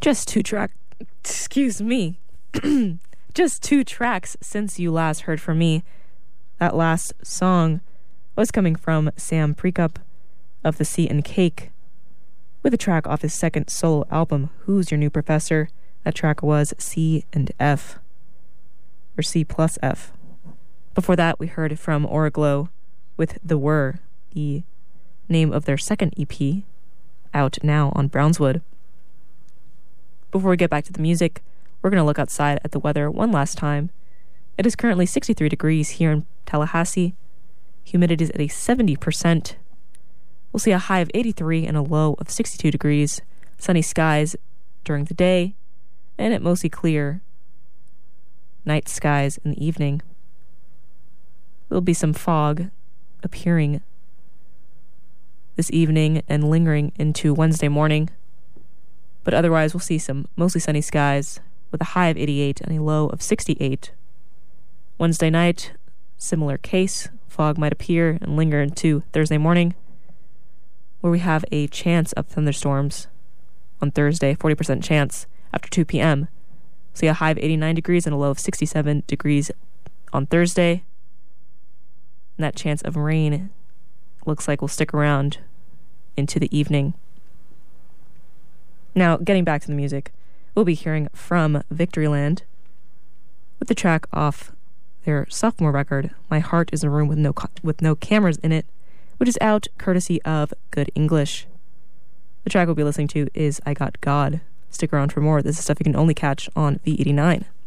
Just excuse me. Just 2 tracks since you last heard from me. That last song was coming from Sam Prekop of The Sea and Cake, with a track off his second solo album, Who's Your New Professor? That track was C and F, or C plus F. Before that, we heard from Oraglow with The Were, the name of their second EP, out now on Brownswood. Before we get back to the music, we're going to look outside at the weather one last time. It is currently 63 degrees here in Tallahassee. Humidity is at a 70%. We'll see a high of 83 and a low of 62 degrees. Sunny skies during the day, and it mostly clear night skies in the evening. There'll be some fog appearing this evening and lingering into Wednesday morning. But otherwise, we'll see some mostly sunny skies with a high of 88 and a low of 68. Wednesday night, similar case. Fog might appear and linger into Thursday morning, where we have a chance of thunderstorms on Thursday, 40% chance after 2 p.m. See a high of 89 degrees and a low of 67 degrees on Thursday. And that chance of rain looks like will stick around into the evening. Now, getting back to the music, we'll be hearing from Victoryland with the track off their sophomore record, My Heart is a Room with No Cameras in It, which is out courtesy of Good English. The track we'll be listening to is I Got God. Stick around for more. This is stuff you can only catch on V89.